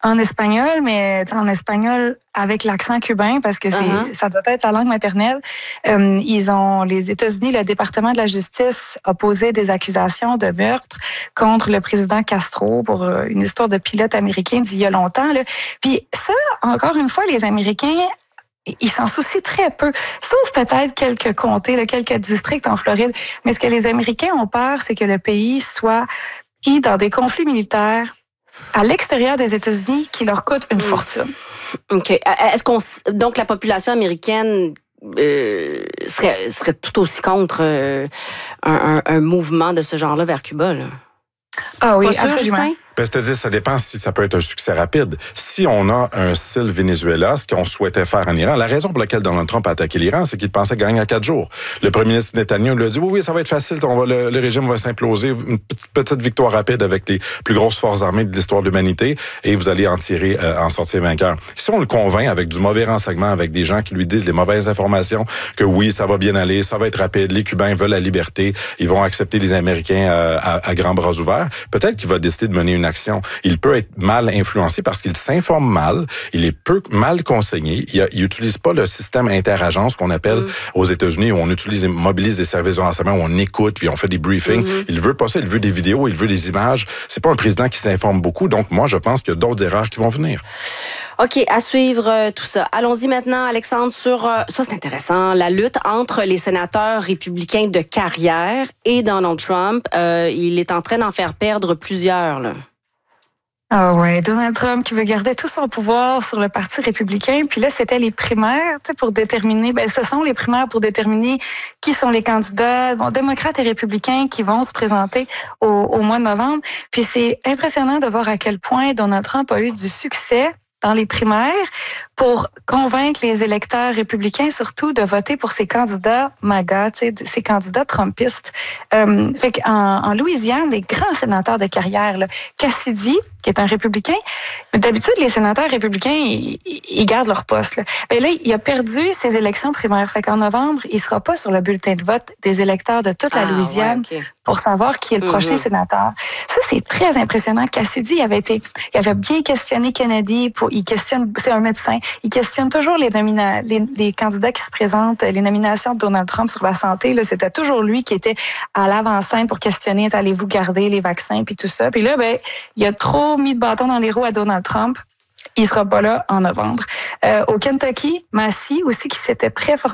en espagnol, mais en espagnol avec l'accent cubain, parce que ça doit être sa langue maternelle. Les États-Unis, le département de la justice a posé des accusations de meurtre contre le président Castro pour une histoire de pilote américain d'il y a longtemps. Là. Puis ça, encore une fois, les Américains, ils s'en soucient très peu, sauf peut-être quelques comtés, là, quelques districts en Floride. Mais ce que les Américains ont peur, c'est que le pays soit pris dans des conflits militaires à l'extérieur des États-Unis qui leur coûtent une fortune. OK. Donc la population américaine serait tout aussi contre un mouvement de ce genre-là vers Cuba, là? Ah oui, pas sûr, absolument. Justin? C'est-à-dire, ça dépend si ça peut être un succès rapide. Si on a un style Venezuela, ce qu'on souhaitait faire en Iran, la raison pour laquelle Donald Trump a attaqué l'Iran, c'est qu'il pensait gagner en 4 jours. Le premier ministre Netanyahu lui a dit, oui, ça va être facile, le régime va s'imploser, une petite victoire rapide avec les plus grosses forces armées de l'histoire de l'humanité, et vous allez en sortir vainqueur. Si on le convainc avec du mauvais renseignement, avec des gens qui lui disent les mauvaises informations, que oui, ça va bien aller, ça va être rapide, les Cubains veulent la liberté, ils vont accepter les Américains à grands bras ouverts, peut-être qu'il va décider de mener une action. Il peut être mal influencé parce qu'il s'informe mal, il est mal conseillé, il utilise pas le système interagence qu'on appelle aux États-Unis où on mobilise des services de renseignement, où on écoute, puis on fait des briefings. Il veut pas ça, il veut des vidéos, il veut des images. C'est pas un président qui s'informe beaucoup, donc moi je pense qu'il y a d'autres erreurs qui vont venir. OK, à suivre tout ça. Allons-y maintenant, Alexandre, sur ça, c'est intéressant, la lutte entre les sénateurs républicains de carrière et Donald Trump. Il est en train d'en faire perdre plusieurs, là. Ah ouais, Donald Trump qui veut garder tout son pouvoir sur le Parti républicain. Puis là, c'était les primaires, pour déterminer, ce sont les primaires pour déterminer qui sont les candidats, démocrates et républicains qui vont se présenter au mois de novembre. Puis c'est impressionnant de voir à quel point Donald Trump a eu du succès dans les primaires pour convaincre les électeurs républicains surtout de voter pour ces candidats MAGA, ces candidats trumpistes. Fait qu'en Louisiane, les grands sénateurs de carrière, là, Cassidy, qui est un républicain, mais d'habitude, les sénateurs républicains, ils gardent leur poste. Là. Ben là, il a perdu ses élections primaires. Fait qu'en novembre, il sera pas sur le bulletin de vote des électeurs de toute la Louisiane pour savoir qui est le prochain sénateur. Ça, c'est très impressionnant. Cassidy, il avait bien questionné Kennedy. C'est un médecin. Il questionne toujours les candidats qui se présentent, les nominations de Donald Trump sur la santé. Là, c'était toujours lui qui était à l'avant-scène pour questionner, allez-vous garder les vaccins puis tout ça. Puis là, il a trop mis de bâton dans les roues à Donald Trump. Il sera pas là en novembre. Au Kentucky, Massey aussi qui s'était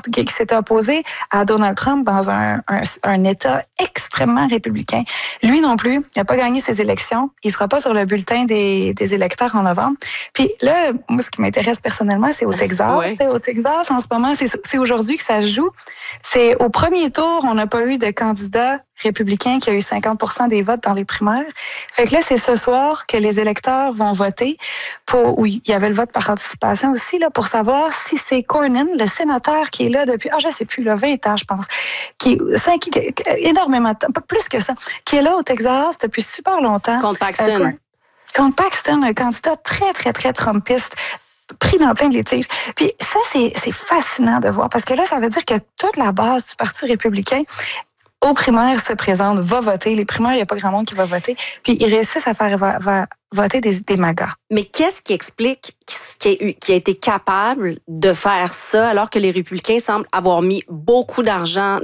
opposé à Donald Trump dans un État extrêmement républicain. Lui non plus, il n'a pas gagné ses élections. Il sera pas sur le bulletin des électeurs en novembre. Puis là, moi, ce qui m'intéresse personnellement, c'est au Texas. Ouais. Au Texas, en ce moment, c'est aujourd'hui que ça se joue. C'est au premier tour, on n'a pas eu de candidat républicain qui a eu 50% des votes dans les primaires. Fait que là, c'est ce soir que les électeurs vont voter il y avait le vote par anticipation aussi, là, pour savoir si c'est Cornyn, le sénateur qui est là depuis, je sais plus, 20 ans, je pense, qui énormément de temps, pas plus que ça, qui est là au Texas depuis super longtemps. Contre Paxton. Contre Paxton, un candidat très, très, très trumpiste, pris dans plein de litiges. Puis ça, c'est fascinant de voir, parce que là, ça veut dire que toute la base du Parti républicain aux primaires se présente, va voter. Les primaires, il n'y a pas grand monde qui va voter. Puis ils réussissent à faire voter des MAGA. Mais qu'est-ce qui explique qui a été capable de faire ça alors que les républicains semblent avoir mis beaucoup d'argent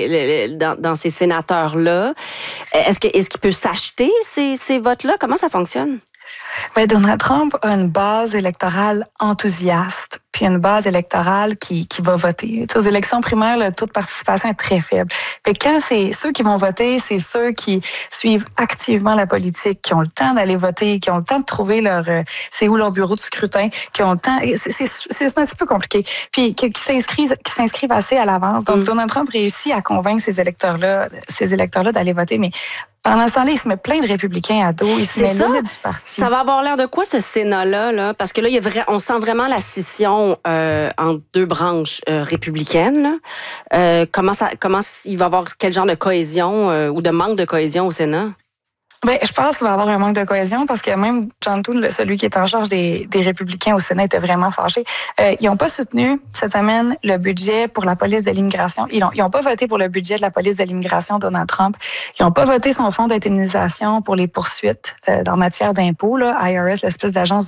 dans ces sénateurs-là? Est-ce qu'il peut s'acheter ces votes-là? Comment ça fonctionne? Donald Trump a une base électorale enthousiaste, puis une base électorale qui va voter. Aux élections primaires, le taux de participation est très faible. Fait que quand c'est ceux qui vont voter, c'est ceux qui suivent activement la politique, qui ont le temps d'aller voter, qui ont le temps de trouver c'est où leur bureau de scrutin, qui ont le temps. C'est un petit peu compliqué. Puis qui s'inscrivent assez à l'avance. Donc Donald Trump réussit à convaincre ces électeurs-là d'aller voter, mais pendant ce temps-là, il se met plein de républicains à dos. Il se met limite du parti. Ça va avoir l'air de quoi, ce Sénat-là? Là? Parce que là, on sent vraiment la scission entre deux branches républicaines. Comment il va y avoir quel genre de cohésion ou de manque de cohésion au Sénat? Je pense qu'il va y avoir un manque de cohésion parce que même John Thune, celui qui est en charge des républicains au Sénat, était vraiment fâché. Ils n'ont pas soutenu cette semaine le budget pour la police de l'immigration. Ils n'ont pas voté pour le budget de la police de l'immigration Donald Trump. Ils n'ont pas voté son fonds d'indemnisation pour les poursuites en matière d'impôts, IRS, l'espèce d'agence